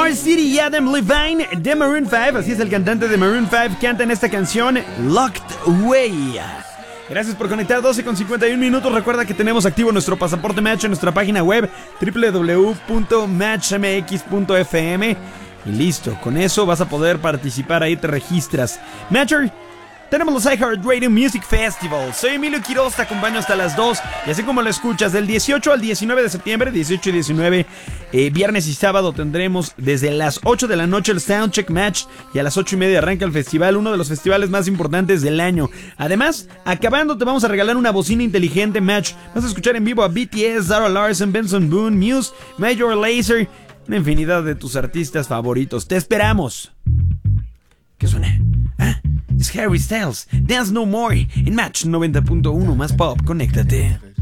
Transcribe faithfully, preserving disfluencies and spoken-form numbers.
R-City y Adam Levine de Maroon cinco, así es, el cantante de Maroon cinco canta en esta canción Locked Away. Gracias por conectar, doce con cincuenta y un minutos. Recuerda que tenemos activo nuestro pasaporte Match en nuestra página web doble u doble u doble u punto match m x punto f m. Y listo, con eso vas a poder participar, ahí te registras. Matcher, tenemos los iHeartRadio Music Festival. Soy Emilio Quiroz, te acompaño hasta las dos. Y así como lo escuchas, del dieciocho al diecinueve de septiembre, dieciocho y diecinueve, eh, viernes y sábado, tendremos desde las ocho de la noche el Soundcheck Match. Y a las ocho y media arranca el festival, uno de los festivales más importantes del año. Además, acabando, te vamos a regalar una bocina inteligente Match. Vas a escuchar en vivo a B T S, Zara Larsson, Benson Boone, Muse, Major Lazer, una infinidad de tus artistas favoritos. ¡Te esperamos! ¿Qué suena? ¿Ah? Es Harry Styles, Dance No More, en Match noventa punto uno más pop. Conéctate.